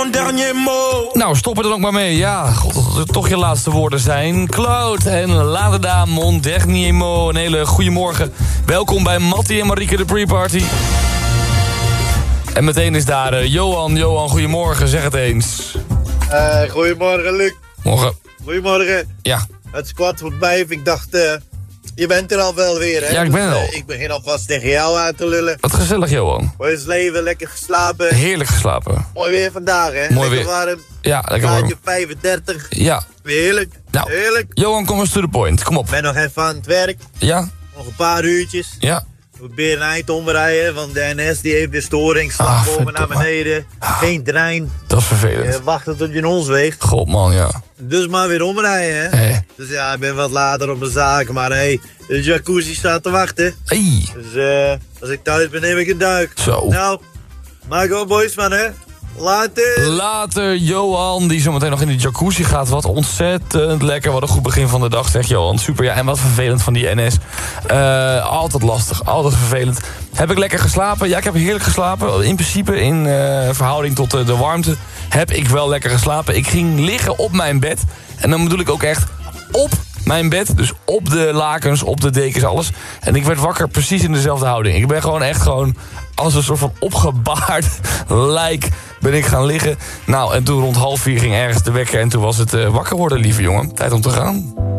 Nou, stop er dan ook maar mee. Ja, god, dat het toch je laatste woorden zijn. Claude en Ladeda mon dernier mot. Een hele goede morgen. Welkom bij Mattie en Marieke de pre-party. En meteen is daar Johan. Johan, goedemorgen. Zeg het eens. Goedemorgen, Luc. Morgen. Goedemorgen. Ja. Het is 4:15. Ik dacht, je bent er al wel weer, hè? Ja, ik ben er al. Ik begin alvast tegen jou aan te lullen. Wat gezellig, Johan. Hoe is het leven? Lekker geslapen? Heerlijk geslapen. Mooi weer vandaag, hè? Mooi lekker weer. warm. Ja, lekker warm. Graadje 35. Ja. Heerlijk. Nou, Heerlijk. Johan, kom eens to the point. Kom op. Ik ben nog even aan het werk. Ja? Nog een paar uurtjes. Ja? We proberen een eind omrijden, want de NS die heeft weer storing. Slag boven naar verdomme. beneden. Geen trein. Dat is vervelend. Wachten tot je in ons weegt. God, man, ja. Dus maar weer omrijden, hè? Hey. Dus ja, ik ben wat later op mijn zaak, maar hey, de jacuzzi staat te wachten. Hey. Dus als ik thuis ben, neem ik een duik. Zo. Nou, maak wel boys van, hè? Later. Later, Johan, die zometeen nog in de jacuzzi gaat. Wat ontzettend lekker. Wat een goed begin van de dag, zeg Johan. Super, ja. En wat vervelend van die NS. Altijd lastig, altijd vervelend. Heb ik lekker geslapen? Ja, ik heb heerlijk geslapen. In principe, in verhouding tot de warmte, heb ik wel lekker geslapen. Ik ging liggen op mijn bed. En dan bedoel ik ook echt op mijn bed. Dus op de lakens, op de dekens, alles. En ik werd wakker precies in dezelfde houding. Ik ben gewoon echt als een soort van opgebaard lijk ben ik gaan liggen. Nou, en toen rond 3:30 ging ergens de wekker. En toen was het wakker worden, lieve jongen. Tijd om te gaan.